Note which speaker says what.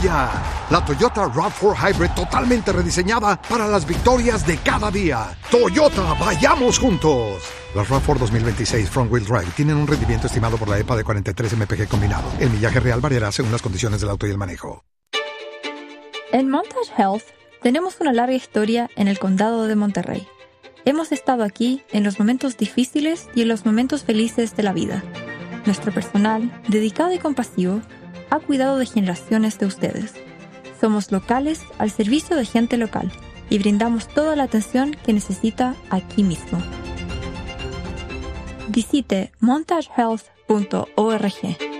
Speaker 1: ¡Vaya! La Toyota RAV4 Hybrid totalmente rediseñada para las victorias de cada día. ¡Toyota, vayamos juntos! Las RAV4 2026 Front Wheel Drive tienen un rendimiento estimado por la EPA de 43 mpg combinado. El millaje real variará según las condiciones del auto y el manejo.
Speaker 2: En Montage Health tenemos una larga historia en el condado de Monterrey. Hemos estado aquí en los momentos difíciles y en los momentos felices de la vida. Nuestro personal, dedicado y compasivo, ha cuidado de generaciones de ustedes. Somos locales al servicio de gente local y brindamos toda la atención que necesita aquí mismo. Visite montagehealth.org.